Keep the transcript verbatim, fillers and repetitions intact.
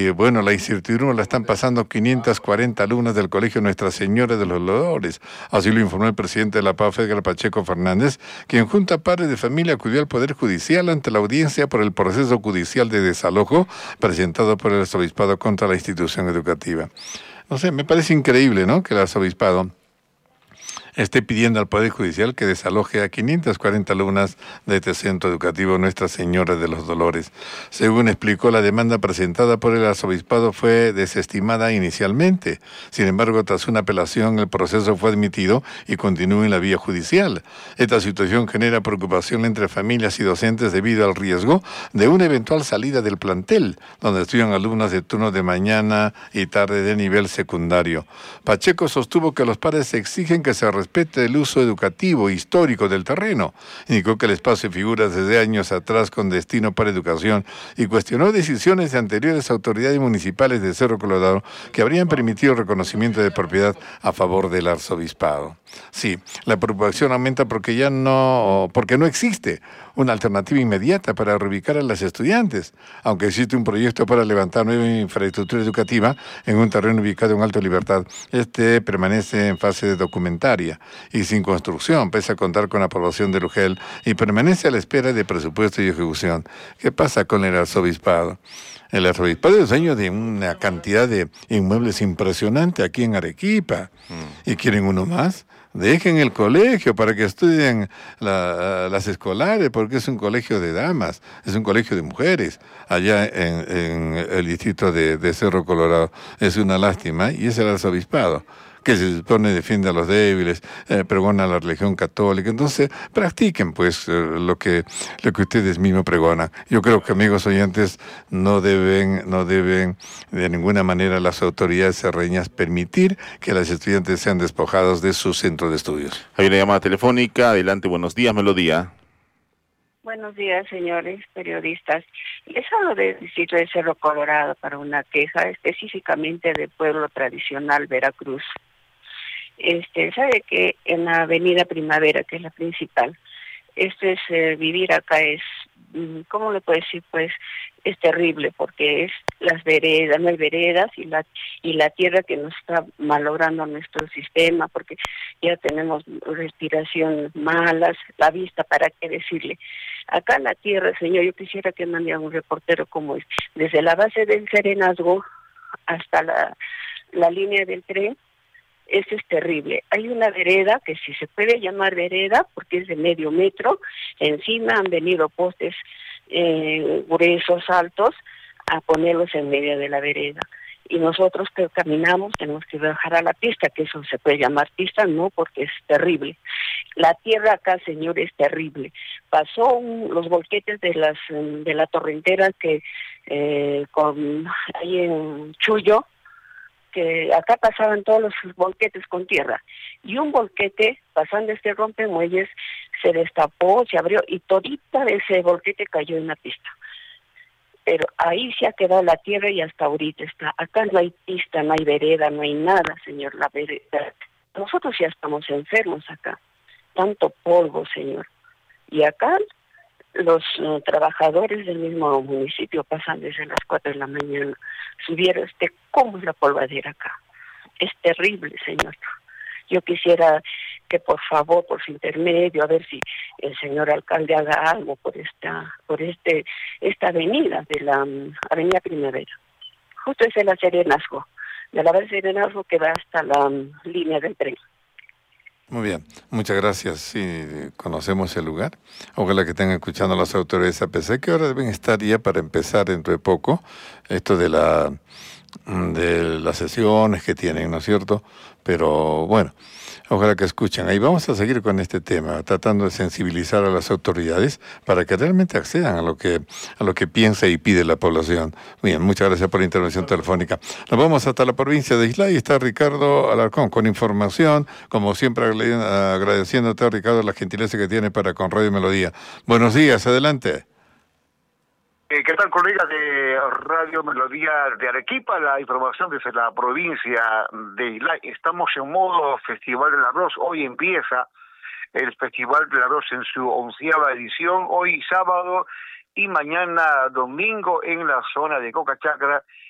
Y bueno, la incertidumbre la están pasando quinientas cuarenta alumnas del Colegio Nuestra Señora de los Dolores. Así lo informó el presidente de la P A F, Edgar Pacheco Fernández, quien junto a padres de familia acudió al Poder Judicial ante la audiencia por el proceso judicial de desalojo presentado por el arzobispado contra la institución educativa. No sé, me parece increíble, ¿no?, que el arzobispado esté pidiendo al Poder Judicial que desaloje a quinientas cuarenta alumnas de este centro educativo Nuestra Señora de los Dolores. Según explicó, la demanda presentada por el arzobispado fue desestimada inicialmente. Sin embargo, tras una apelación, el proceso fue admitido y continúa en la vía judicial. Esta situación genera preocupación entre familias y docentes debido al riesgo de una eventual salida del plantel, donde estudian alumnas de turno de mañana y tarde de nivel secundario. Pacheco sostuvo que los padres exigen que se respete el uso educativo histórico del terreno. Indicó que el espacio figura desde años atrás con destino para educación y cuestionó decisiones de anteriores autoridades municipales de Cerro Colorado que habrían permitido reconocimiento de propiedad a favor del arzobispado. Sí, la preocupación aumenta porque ya no, porque no existe una alternativa inmediata para reubicar a las estudiantes, aunque existe un proyecto para levantar nueva infraestructura educativa en un terreno ubicado en Alto Libertad. Este permanece en fase de documentaria y sin construcción, pese a contar con aprobación del U G E L, y permanece a la espera de presupuesto y ejecución. ¿Qué pasa con el arzobispado? El arzobispado es dueño de una cantidad de inmuebles impresionante aquí en Arequipa. Mm. ¿Y quieren uno más? Dejen el colegio para que estudien la, las escolares, porque es un colegio de damas, es un colegio de mujeres, allá en, en el distrito de, de Cerro Colorado. Es una lástima, y es el arzobispado que se supone defiende a los débiles, eh, pregona la religión católica. Entonces, practiquen pues eh, lo que lo que ustedes mismos pregonan. Yo creo que, amigos oyentes, no deben no deben de ninguna manera las autoridades serreñas permitir que las estudiantes sean despojados de su centro de estudios. Hay una llamada telefónica. Adelante, buenos días, Melodía. Buenos días, señores periodistas. Les hablo del distrito de Cerro Colorado para una queja específicamente del pueblo tradicional Veracruz. Este, sabe que en la avenida Primavera, que es la principal, esto es, eh, vivir acá es, ¿cómo le puedo decir? Pues es terrible, porque es las veredas, no hay veredas, y la, y la tierra que nos está malogrando nuestro sistema, porque ya tenemos respiración malas, la vista, ¿para qué decirle? Acá la tierra, señor, yo quisiera que mande a un reportero como es, desde la base del Serenazgo hasta la, la línea del tren. Eso es terrible. Hay una vereda que si se puede llamar vereda porque es de medio metro. Encima han venido postes eh, gruesos, altos, a ponerlos en medio de la vereda. Y nosotros que caminamos tenemos que bajar a la pista, que eso se puede llamar pista, no, porque es terrible. La tierra acá, señor, es terrible. Pasó un, los volquetes de las de la torrentera que eh, con ahí en Chuyo, que acá pasaban todos los volquetes con tierra, y un volquete, pasando este rompemuelles, se destapó, se abrió, y todita ese volquete cayó en la pista. Pero ahí se ha quedado la tierra y hasta ahorita está. Acá no hay pista, no hay vereda, no hay nada, señor, la vereda. Nosotros ya estamos enfermos acá. Tanto polvo, señor. Y acá los uh, trabajadores del mismo municipio pasan desde las cuatro de la mañana. Subieron este, ¿cómo es la polvadera acá? Es terrible, señor. Yo quisiera que por favor, por su intermedio, a ver si el señor alcalde haga algo por esta, por este, esta avenida de la um, Avenida Primavera. Justo es el Serenazgo, de la base Serenazgo que va hasta la um, línea del tren. Muy bien, muchas gracias. Sí, conocemos el lugar. Ojalá que estén escuchando las autoridades, a pesar que ahora deben estar ya para empezar dentro de poco esto de la de las sesiones que tienen, ¿no es cierto? Pero bueno, ojalá que escuchen. Ahí vamos a seguir con este tema, tratando de sensibilizar a las autoridades para que realmente accedan a lo que a lo que piensa y pide la población. Bien, muchas gracias por la intervención telefónica. Nos vamos hasta la provincia de Islay. Está Ricardo Alarcón con información, como siempre agradeciéndote, Ricardo, la gentileza que tiene para con Radio Melodía. Buenos días, adelante. Eh, ¿Qué tal, colegas de Radio Melodía de Arequipa? La información desde la provincia de Islay. Estamos en modo Festival del Arroz. Hoy empieza el Festival del Arroz en su onceava edición, hoy sábado y mañana domingo en la zona de Coca Chacra